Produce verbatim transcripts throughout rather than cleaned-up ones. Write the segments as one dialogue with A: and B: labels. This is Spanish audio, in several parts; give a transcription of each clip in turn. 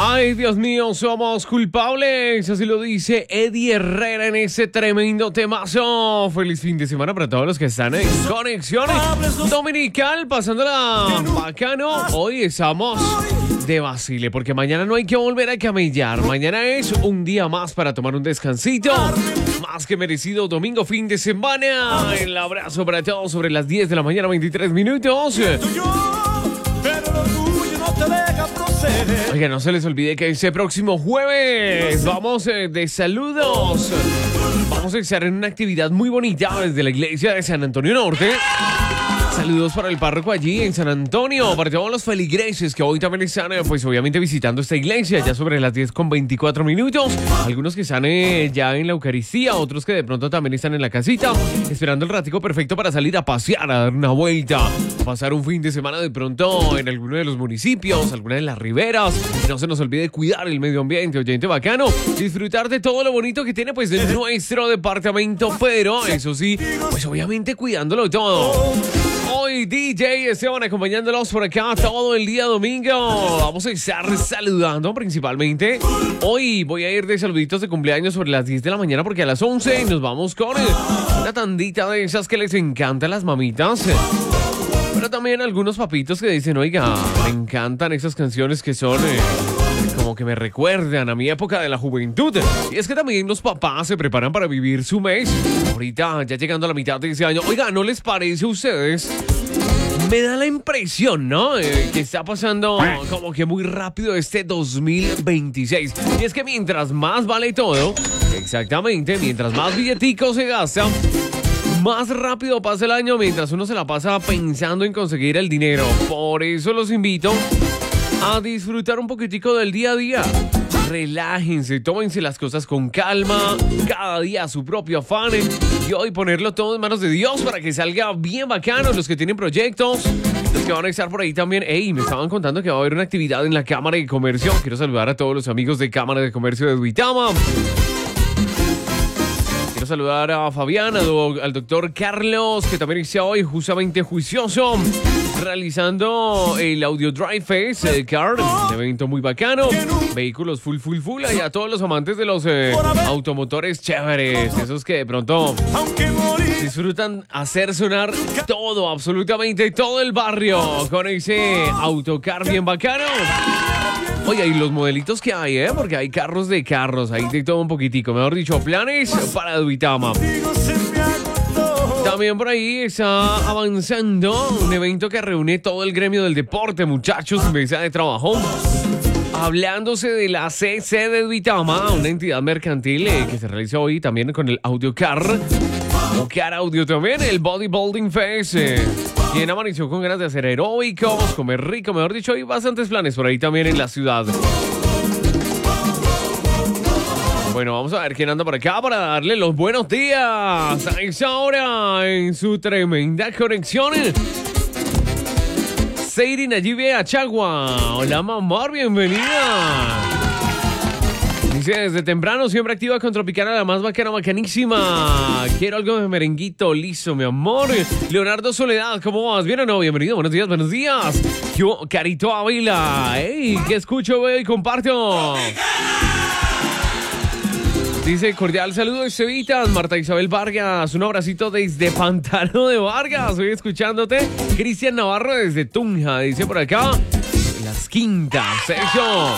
A: Ay, Dios mío, somos culpables. Así lo dice Eddie Herrera en ese tremendo temazo. Feliz fin de semana para todos los que están en Conexión Dominical, pasándola bacano. Hoy estamos de Basile, porque mañana no hay que volver a camellar. Mañana es un día más para tomar un descansito. Más que merecido domingo, fin de semana. El abrazo para todos sobre las diez de la mañana, veintitrés minutos. Oiga, no se les olvide que ese próximo jueves vamos eh, de saludos. Vamos a estar en una actividad muy bonita desde la iglesia de San Antonio Norte. Saludos para el párroco allí en San Antonio, para todos los feligreses que hoy también están, pues obviamente visitando esta iglesia, ya sobre las diez con veinticuatro minutos. Algunos que están eh, ya en la Eucaristía, otros que de pronto también están en la casita, esperando el ratico perfecto para salir a pasear, a dar una vuelta, pasar un fin de semana de pronto en alguno de los municipios, alguna de las riberas. No se nos olvide cuidar el medio ambiente, oyente bacano, disfrutar de todo lo bonito que tiene pues de nuestro departamento, pero eso sí, pues obviamente cuidándolo todo. Hoy D J Esteban acompañándolos por acá todo el día domingo. Vamos a estar saludando principalmente. Hoy voy a ir de saluditos de cumpleaños sobre las diez de la mañana, porque a las once nos vamos con una tandita de esas que les encantan las mamitas. Pero también algunos papitos que dicen, oiga, me encantan esas canciones que son eh, como que me recuerdan a mi época de la juventud. Y es que también los papás se preparan para vivir su mes. Ahorita ya llegando a la mitad de ese año. Oiga, ¿no les parece a ustedes? Me da la impresión, ¿no? Eh, que está pasando como que muy rápido este dos mil veintiséis. Y es que mientras más vale todo, exactamente, mientras más billeticos se gastan, más rápido pasa el año mientras uno se la pasa pensando en conseguir el dinero. Por eso los invito a disfrutar un poquitico del día a día. Relájense, tómense las cosas con calma, cada día a su propio afán, y hoy ponerlo todo en manos de Dios para que salga bien bacano. Los que tienen proyectos, los que van a estar por ahí también. Ey, me estaban contando que va a haber una actividad en la Cámara de Comercio. Quiero saludar a todos los amigos de Cámara de Comercio de Duitama. Quiero saludar a Fabián, al doctor Carlos, que también está hoy justamente juicioso, realizando el Audio Drive Fest eh, Car, un evento muy bacano, vehículos full, full, full, y a todos los amantes de los eh, automotores chéveres, esos que de pronto disfrutan hacer sonar todo, absolutamente todo el barrio, con ese autocar bien bacano. Oye, y los modelitos que hay, ¿eh? Porque hay carros de carros, hay de todo un poquitico, mejor dicho, planes para Duitama. También por ahí está avanzando un evento que reúne todo el gremio del deporte, muchachos, mesa de trabajo. Hablándose de la C C de Duitama, una entidad mercantil eh, que se realiza hoy también con el Audio Car. O Car Audio también, el Bodybuilding Fest. Eh. Quien amaneció con ganas de hacer aeróbicos, comer rico, mejor dicho, hay bastantes planes por ahí también en la ciudad. Bueno, vamos a ver quién anda por acá para darle los buenos días a esa hora en su tremenda conexión. Seirin Nayibe Achagua. Hola, mamá, bienvenida. Dice, desde temprano siempre activa con Tropicana, la más bacana, bacanísima. Quiero algo de merenguito, listo, mi amor. Leonardo Soledad, ¿cómo vas? ¿Bien o no? Bienvenido, buenos días, buenos días. Yo, Carito Ávila. Ey, ¿qué escucho, veo y comparto? Dice, cordial saludo, Estevitas. Marta Isabel Vargas, un abracito desde Pantano de Vargas. Estoy escuchándote. Cristian Navarro desde Tunja, dice por acá. Las Quintas, eso.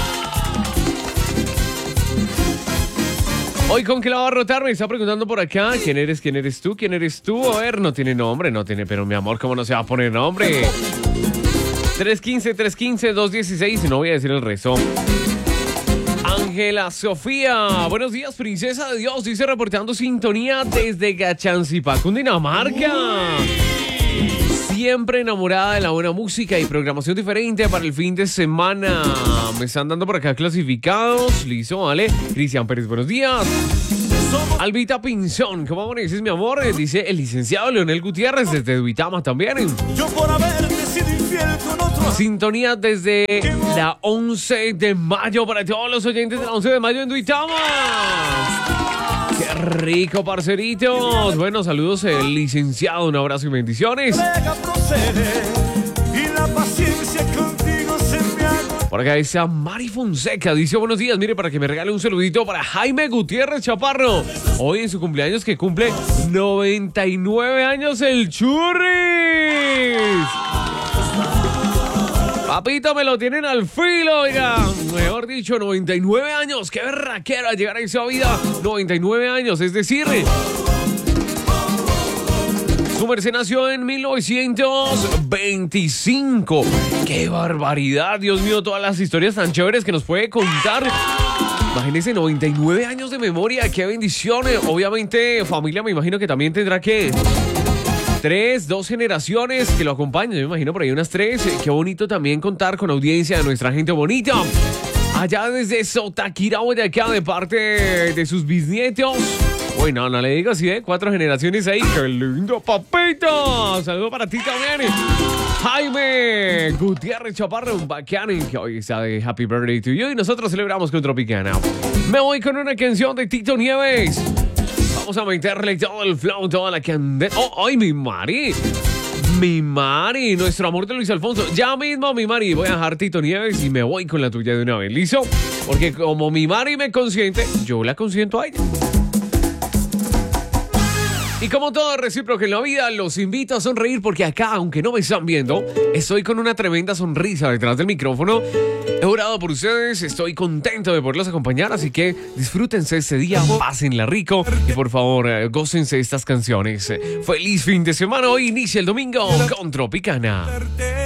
A: Hoy, ¿con qué la va a rotar? Me está preguntando por acá. ¿Quién eres? ¿Quién eres tú? ¿Quién eres tú? A ver, no tiene nombre, no tiene, pero mi amor, ¿cómo no se va a poner nombre? tres uno cinco, tres uno cinco, dos uno seis, y no voy a decir el resto. Ángela Sofía, buenos días, princesa de Dios, dice reportando sintonía desde Gachanzipa, Cundinamarca. Siempre enamorada de la buena música y programación diferente para el fin de semana. Me están dando por acá clasificados. Listo, vale. Cristian Pérez, buenos días. Albita Pinzón, ¿cómo amaneces, mi amor? Dice el licenciado Leonel Gutiérrez desde Duitama también. Yo por haberte sido infiel con otro. Sintonía desde la once de mayo para todos los oyentes de la once de mayo en Duitama. ¡Qué rico, parceritos! Bueno, saludos, el licenciado. Un abrazo y bendiciones. Por acá dice Mari Fonseca, dice buenos días, mire, para que me regale un saludito para Jaime Gutiérrez Chaparro. Hoy en su cumpleaños que cumple noventa y nueve años el Churris. Papito, me lo tienen al filo, oiga. Mejor dicho, noventa y nueve años. Qué berraquero al llegar a esa vida. noventa y nueve años, es decir... Su merced nació en mil novecientos veinticinco. ¡Qué barbaridad! Dios mío, todas las historias tan chéveres que nos puede contar. Imagínense, noventa y nueve años de memoria. ¡Qué bendiciones! Obviamente, familia, me imagino que también tendrá que... Tres, dos generaciones que lo acompañan. Yo me imagino por ahí unas tres. Qué bonito también contar con audiencia de nuestra gente bonita. Allá desde Sotaquira, Boyacá, de parte de sus bisnietos. Uy, no, no le digo así, ¿eh? Cuatro generaciones ahí. ¡Qué lindo, papito! Saludo para ti también. Jaime Gutiérrez Chaparro, un bacán, que hoy está de Happy Birthday to you. Y nosotros celebramos con Tropicana. Me voy con una canción de Tito Nieves. Vamos a meterle todo el flow, toda la candela. ¡Oh, ay, mi Mari! Mi Mari, nuestro amor de Luis Alfonso. Ya mismo, mi Mari, voy a dejar Tito Nieves y me voy con la tuya de una vez. ¿Listo? Porque como mi Mari me consiente, yo la consiento a ella. Y como todo recíproco en la vida, los invito a sonreír porque acá, aunque no me están viendo, estoy con una tremenda sonrisa detrás del micrófono. He orado por ustedes, estoy contento de poderlos acompañar, así que disfrútense este día, pásenla rico y por favor, eh, gócense estas canciones. Feliz fin de semana, hoy inicia el domingo con Tropicana.